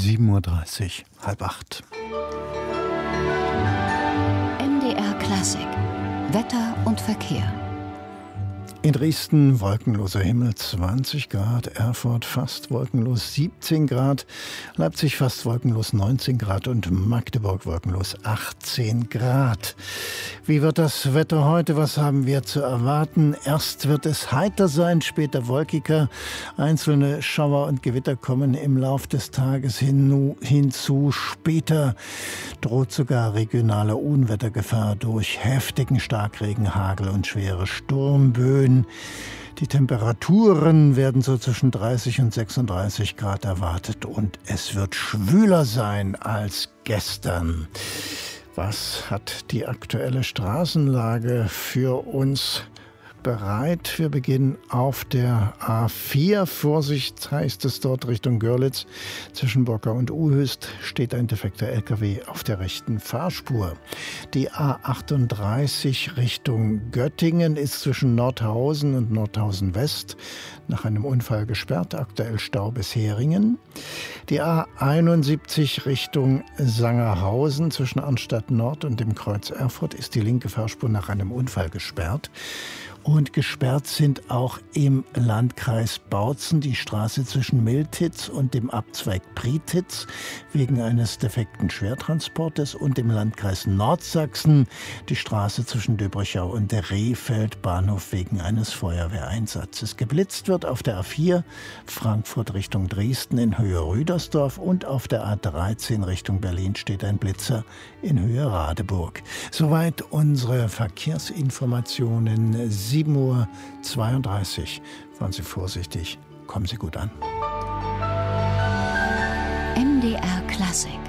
7:30 Uhr, 7:30. MDR Klassik. Wetter und Verkehr. In Dresden wolkenloser Himmel 20 Grad, Erfurt fast wolkenlos 17 Grad, Leipzig fast wolkenlos 19 Grad und Magdeburg wolkenlos 18 Grad. Wie wird das Wetter heute? Was haben wir zu erwarten? Erst wird es heiter sein, später wolkiger. Einzelne Schauer und Gewitter kommen im Lauf des Tages hinzu. Später droht sogar regionale Unwettergefahr durch heftigen Starkregen, Hagel und schwere Sturmböen. Die Temperaturen werden so zwischen 30 und 36 Grad erwartet und es wird schwüler sein als gestern. Was hat die aktuelle Straßenlage für uns bereit? Wir beginnen auf der A4. Vorsicht heißt es dort Richtung Görlitz. Zwischen Bocker und Uhöst steht ein defekter LKW auf der rechten Fahrspur. Die A38 Richtung Göttingen ist zwischen Nordhausen und Nordhausen West nach einem Unfall gesperrt. Aktuell Stau bis Heringen. Die A71 Richtung Sangerhausen zwischen Arnstadt Nord und dem Kreuz Erfurt ist die linke Fahrspur nach einem Unfall gesperrt. Und gesperrt sind auch im Landkreis Bautzen die Straße zwischen Miltitz und dem Abzweig Prietitz wegen eines defekten Schwertransportes und im Landkreis Nordsachsen die Straße zwischen Döbrichau und der Rehfeld Bahnhof wegen eines Feuerwehreinsatzes. Geblitzt wird auf der A4 Frankfurt Richtung Dresden in Höhe Rüdersdorf und auf der A13 Richtung Berlin steht ein Blitzer in Höhe Radeburg. Soweit unsere Verkehrsinformationen. 7:32 Uhr. Fahren Sie vorsichtig, kommen Sie gut an. MDR Klassik.